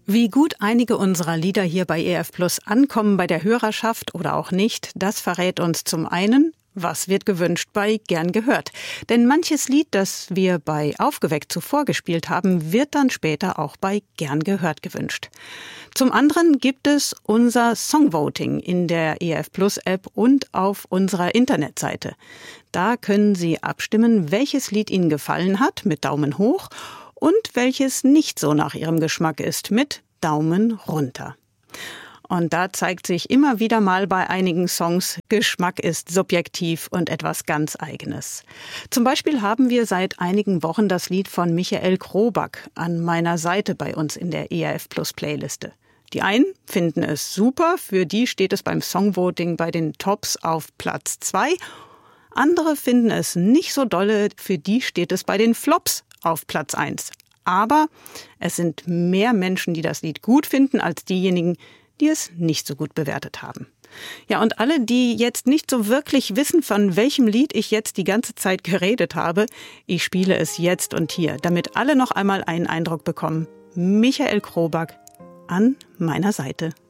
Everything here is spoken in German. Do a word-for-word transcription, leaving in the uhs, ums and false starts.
Wie gut einige unserer Lieder hier bei E F Plus ankommen bei der Hörerschaft oder auch nicht, das verrät uns zum einen, was wird gewünscht bei Gern gehört. Denn manches Lied, das wir bei Aufgeweckt zuvor gespielt haben, wird dann später auch bei Gern gehört gewünscht. Zum anderen gibt es unser Songvoting in der E F Plus App und auf unserer Internetseite. Da können Sie abstimmen, welches Lied Ihnen gefallen hat mit Daumen hoch und welches nicht so nach Ihrem Geschmack ist mit Daumen runter. Und da zeigt sich immer wieder mal bei einigen Songs, Geschmack ist subjektiv und etwas ganz Eigenes. Zum Beispiel haben wir seit einigen Wochen das Lied von Michael Kroback an meiner Seite bei uns in der E F Plus Playliste. Die einen finden es super, für die steht es beim Songvoting bei den Tops auf Platz zwei. Andere finden es nicht so dolle, für die steht es bei den Flops auf Platz eins. Aber es sind mehr Menschen, die das Lied gut finden, als diejenigen, die es nicht so gut bewertet haben. Ja, und alle, die jetzt nicht so wirklich wissen, von welchem Lied ich jetzt die ganze Zeit geredet habe, ich spiele es jetzt und hier, damit alle noch einmal einen Eindruck bekommen. Michael Kroback an meiner Seite.